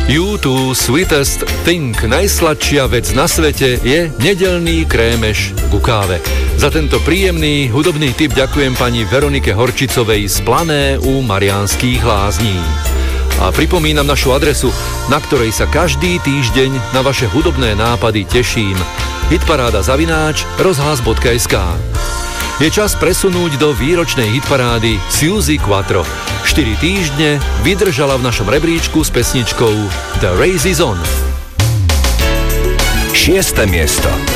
U2 Sweetest Thing, najsladšia vec na svete, je nedeľný krémeš ku káve. Za tento príjemný hudobný tip ďakujem pani Veronike Horčicovej z Plané u Mariánskych Lázní. A pripomínam našu adresu, na ktorej sa každý týždeň na vaše hudobné nápady teším. hitparáda@rozhlas.sk. Je čas presunúť do výročnej hitparády Suzy Quattro. 4 týždne vydržala v našom rebríčku s pesničkou The Race is On. 6. miesto.